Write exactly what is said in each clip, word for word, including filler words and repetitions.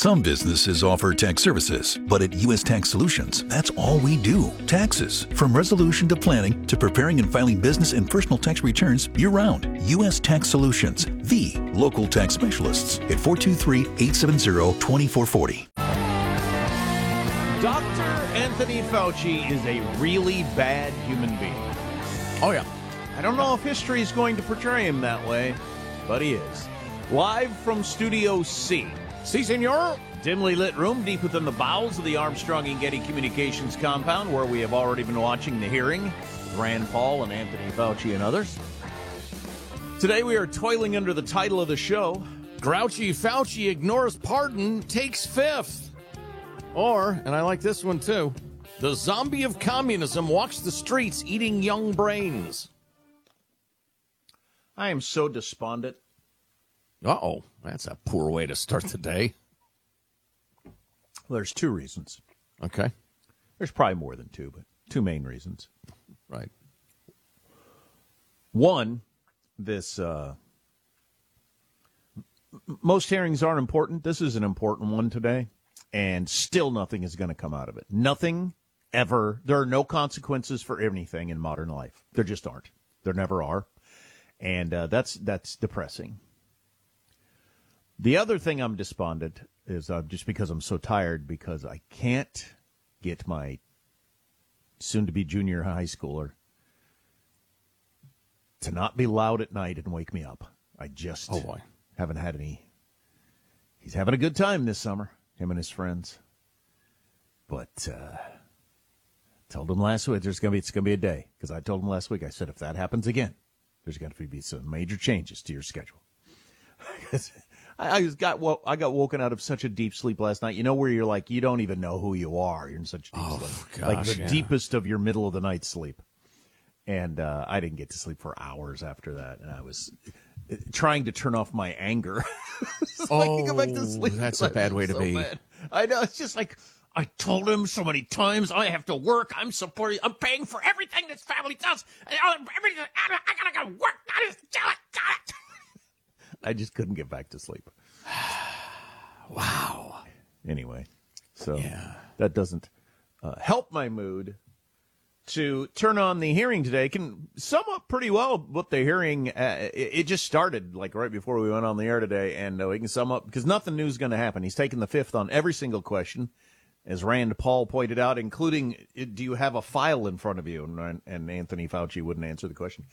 Some businesses offer tax services, but at U S Tax Solutions, that's all we do. Taxes. From resolution to planning to preparing and filing business and personal tax returns year-round. U S Tax Solutions, the local tax specialists at four two three, eight seven zero, two four four zero. Doctor Anthony Fauci is a really bad human being. Oh, yeah. I don't know if history is going to portray him that way, but he is. Live from Studio C. Si, senor. Dimly lit room deep within the bowels of the Armstrong and Getty Communications compound, where we have already been watching the hearing with Rand Paul and Anthony Fauci and others. Today we are toiling under the title of the show, Grouchy Fauci ignores pardon, takes fifth. Or, and I like this one too, the zombie of communism walks the streets eating young brains. I am so despondent. Uh-oh, that's a poor way to start the day. Well, there's two reasons. Okay. There's probably more than two, but two main reasons. Right. One, this, uh, most hearings are important. This is an important one today, and still nothing is going to come out of it. Nothing ever. There are no consequences for anything in modern life. There just aren't. There never are. And uh, that's that's depressing. The other thing I'm despondent is uh, just because I'm so tired because I can't get my soon-to-be junior high schooler to not be loud at night and wake me up. I just oh boy. haven't had any. He's having a good time this summer, him and his friends. But uh, told him last week there's gonna be it's gonna be a day because I told him last week I said if that happens again, there's going to be some major changes to your schedule. I, I just got well, I got woken out of such a deep sleep last night. You know where you're like you don't even know who you are. You're in such deep oh, sleep, gosh, like the yeah. deepest of your middle of the night sleep. And uh, I didn't get to sleep for hours after that, and I was trying to turn off my anger. so oh, I can go back to sleep. That's a bad way to so be. Bad. I know. It's just like. I told him so many times I have to work. I'm supporting. I'm paying for everything this family does. Everything, I gotta go work. I just, I just couldn't get back to sleep. Wow. Anyway, so yeah. that doesn't uh, help my mood to turn on the hearing today. Can sum up pretty well what the hearing. Uh, it, it just started like right before we went on the air today, and uh, we can sum up because nothing new is going to happen. He's taken the fifth on every single question. As Rand Paul pointed out, including, do you have a file in front of you? And, and Anthony Fauci wouldn't answer the question.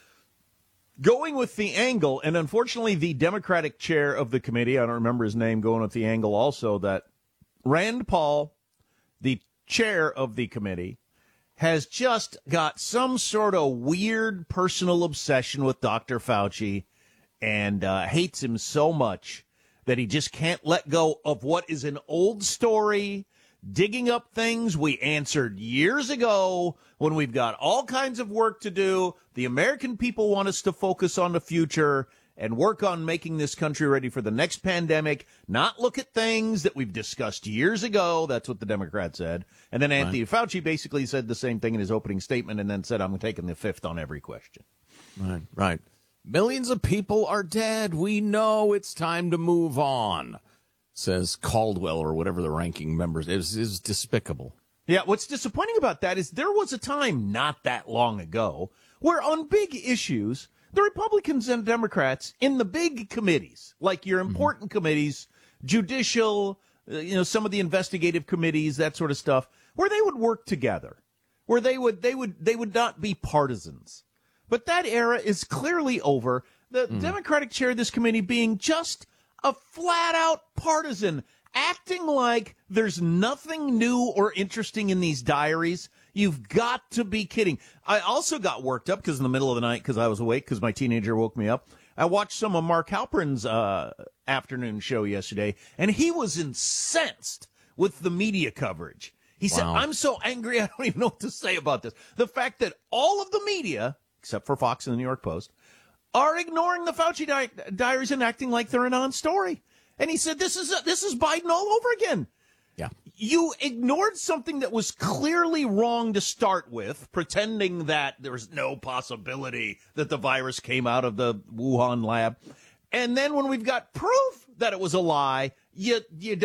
Going with the angle, and unfortunately the Democratic chair of the committee, I don't remember his name, going with the angle also, that Rand Paul, the chair of the committee, has just got some sort of weird personal obsession with Doctor Fauci and uh, hates him so much that he just can't let go of what is an old story, digging up things we answered years ago when we've got all kinds of work to do. The American people want us to focus on the future and work on making this country ready for the next pandemic, not look at things that we've discussed years ago. That's what the Democrat said. And then Anthony right. Fauci basically said the same thing in his opening statement and then said, I'm taking the fifth on every question. Right, right. Millions of people are dead. We know it's time to move on, says Caldwell or whatever the ranking member is. Is despicable. Yeah, what's disappointing about that is there was a time not that long ago where on big issues, the Republicans and Democrats in the big committees, like your important mm-hmm. committees, judicial, uh, you know, some of the investigative committees, that sort of stuff, where they would work together, where they would they would they would not be partisans. But that era is clearly over. The mm. Democratic chair of this committee being just a flat-out partisan, acting like there's nothing new or interesting in these diaries. You've got to be kidding. I also got worked up because in the middle of the night, because I was awake, because my teenager woke me up, I watched some of Mark Halperin's uh, afternoon show yesterday, and he was incensed with the media coverage. He wow. said, I'm so angry, I don't even know what to say about this. The fact that all of the media, except for Fox and the New York Post, are ignoring the Fauci di- diaries and acting like they're a non-story. And he said, this is a, this is Biden all over again. Yeah. You ignored something that was clearly wrong to start with, pretending that there was no possibility that the virus came out of the Wuhan lab. And then when we've got proof that it was a lie, you you